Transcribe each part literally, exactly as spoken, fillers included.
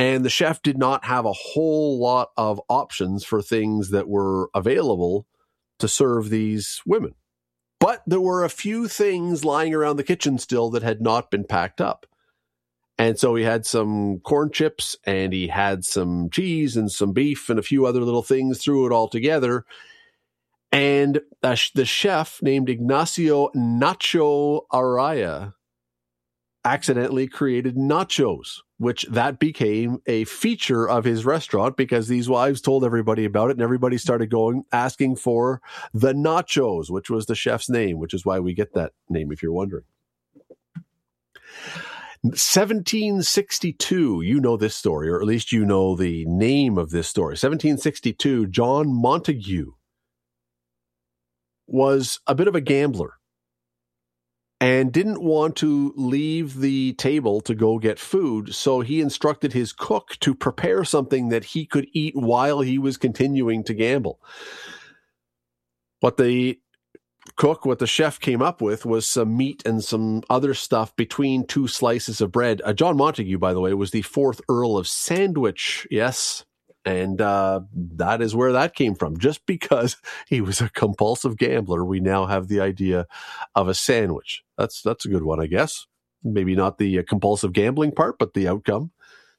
And the chef did not have a whole lot of options for things that were available to serve these women. But there were a few things lying around the kitchen still that had not been packed up. And so he had some corn chips and he had some cheese and some beef and a few other little things, threw it all together. And uh, the chef named Ignacio Nacho Araya accidentally created nachos, which that became a feature of his restaurant because these wives told everybody about it and everybody started going, asking for the nachos, which was the chef's name, which is why we get that name, if you're wondering. seventeen sixty-two, you know this story, or at least you know the name of this story. seventeen sixty-two, John Montague was a bit of a gambler and didn't want to leave the table to go get food, so he instructed his cook to prepare something that he could eat while he was continuing to gamble. What the cook, what the chef came up with was some meat and some other stuff between two slices of bread. Uh, John Montague, by the way, was the fourth Earl of Sandwich, yes, and uh, that is where that came from. Just because he was a compulsive gambler, we now have the idea of a sandwich. That's that's a good one, I guess. Maybe not the uh, compulsive gambling part, but the outcome.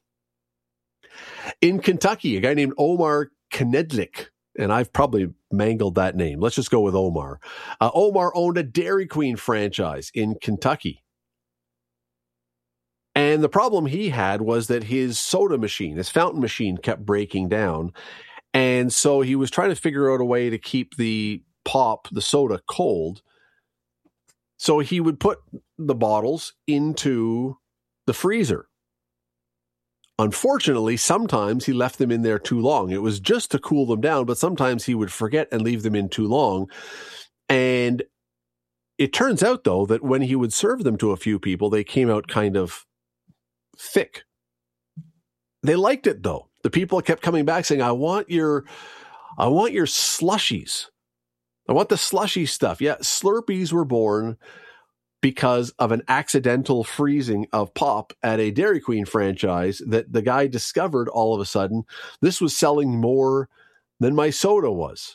In Kentucky, a guy named Omar Knedlik, and I've probably mangled that name. Let's just go with Omar. Uh, Omar owned a Dairy Queen franchise in Kentucky. And the problem he had was that his soda machine, his fountain machine, kept breaking down. And so he was trying to figure out a way to keep the pop, the soda, cold. So he would put the bottles into the freezer. Unfortunately, sometimes he left them in there too long. It was just to cool them down, but sometimes he would forget and leave them in too long. And it turns out, though, that when he would serve them to a few people, they came out kind of thick. They liked it, though. The people kept coming back saying, I want your, I want your slushies. I want the slushy stuff. Yeah, Slurpees were born because of an accidental freezing of pop at a Dairy Queen franchise that the guy discovered all of a sudden. This was selling more than my soda was.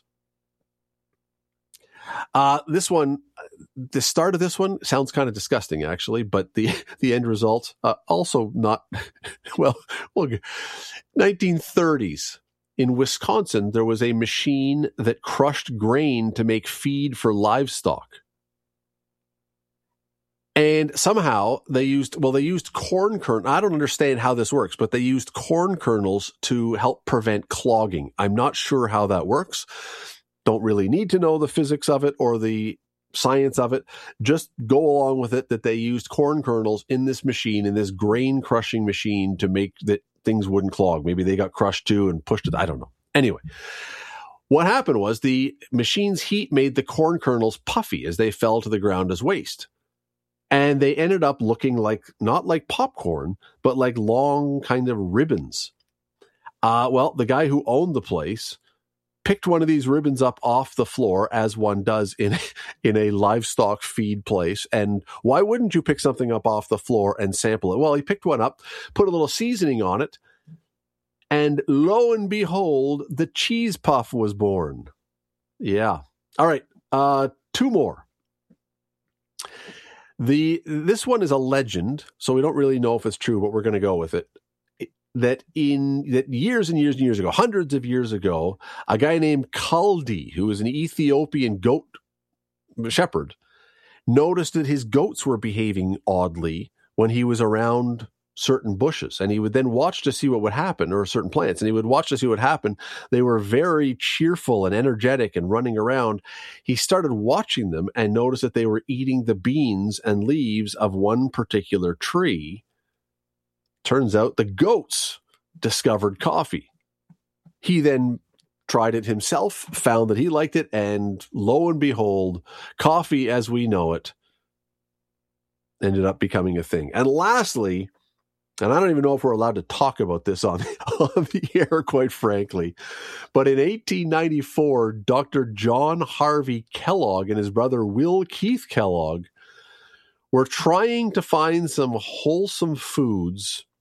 Uh, this one, the start of this one sounds kind of disgusting, actually, but the, the end result, uh, also not, well, look, nineteen thirties. In Wisconsin, there was a machine that crushed grain to make feed for livestock. And somehow they used, well, they used corn kernels. I don't understand how this works, but they used corn kernels to help prevent clogging. I'm not sure how that works. Don't really need to know the physics of it or the science of it. Just go along with it that they used corn kernels in this machine, in this grain crushing machine, to make that things wouldn't clog. Maybe they got crushed too and pushed it. I don't know. Anyway, what happened was the machine's heat made the corn kernels puffy as they fell to the ground as waste. And they ended up looking like, not like popcorn, but like long kind of ribbons. Uh, well, the guy who owned the place picked one of these ribbons up off the floor, as one does in, in a livestock feed place. And why wouldn't you pick something up off the floor and sample it? Well, he picked one up, put a little seasoning on it, and lo and behold, the cheese puff was born. Yeah. All right. Uh, two more. The this one is a legend, so we don't really know if it's true, but we're going to go with it. That in that years and years and years ago, hundreds of years ago, a guy named Kaldi, who was an Ethiopian goat shepherd, noticed that his goats were behaving oddly when he was around certain bushes, and he would then watch to see what would happen, or certain plants, and he would watch to see what happened. They were very cheerful and energetic and running around. He started watching them and noticed that they were eating the beans and leaves of one particular tree. Turns out the goats discovered coffee. He then tried it himself, found that he liked it, and lo and behold, coffee as we know it ended up becoming a thing. And lastly, and I don't even know if we're allowed to talk about this on, on the air, quite frankly, but in eighteen ninety-four, Doctor John Harvey Kellogg and his brother Will Keith Kellogg were trying to find some wholesome foods